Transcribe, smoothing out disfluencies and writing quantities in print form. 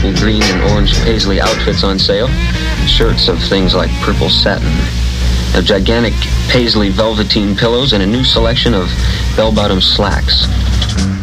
colorful green and orange paisley outfits on sale. Shirts of things like purple satin, gigantic paisley velveteen pillows, and a new selection of bell-bottom slacks.